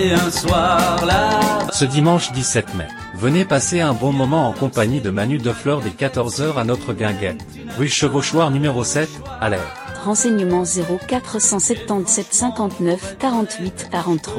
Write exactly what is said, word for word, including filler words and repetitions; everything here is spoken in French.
passer un soir là. Ce dimanche dix-sept mai, venez passer un bon moment en compagnie de Manu Defleur dès quatorze heures à notre guinguette, rue Chevauchoir numéro sept, à l'air. Renseignements zéro quatre cent soixante-dix-sept cinquante-neuf quarante-huit quarante-trois.